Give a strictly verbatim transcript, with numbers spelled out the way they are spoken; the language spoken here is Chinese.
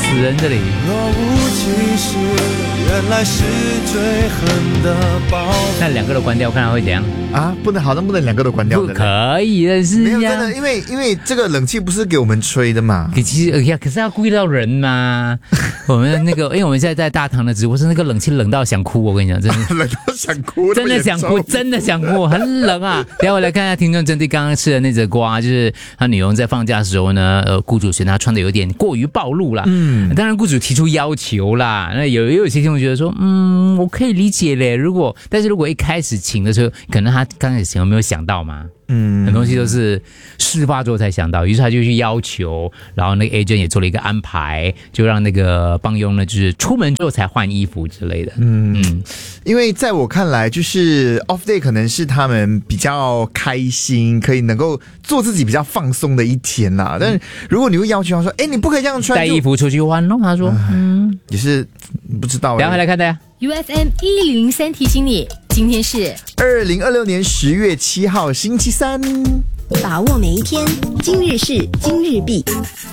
死人这里。 若无其事，原来是最狠的报复。 那两个都关掉，看他会怎样啊？不能，好像不能两个都关掉的。 不可以的是没有真的，因为因为这个冷气不是给我们吹的嘛。 可其实呀，可是要顾虑到人嘛。我们那个，因为我们现在在大堂的直播，是那个冷气冷到想哭，我跟你讲，真的冷到想哭， 真的想哭，真的想哭，很冷啊！等一下我来看一下听众针对刚刚吃的那则瓜，就是他女佣在放假的时候呢，呃，雇主嫌他穿的有点过于暴露啦。嗯，当然雇主提出要求啦，那有也有些听众觉得说，嗯，我可以理解嘞，如果但是如果一开始请的时候，可能他刚开始请有没有想到嘛？嗯，很多东西都是事发之后才想到，于是他就去要求，然后那个 agent 也做了一个安排，就让那个帮佣呢，就是出门之后才换衣服之类的。嗯嗯， 因为在我看来，就是 off day 可能是他们比较开心，可以能够做自己比较放松的一天啦。但是如果你会要求他说，哎，你不可以这样穿， 带衣服出去换咯，他说，嗯， 也是不知道。 等一下回来看大家。 U F M 一零零三提醒你，今天是二零二六年十月七号星期三， 把握每一天，今日事今日毕。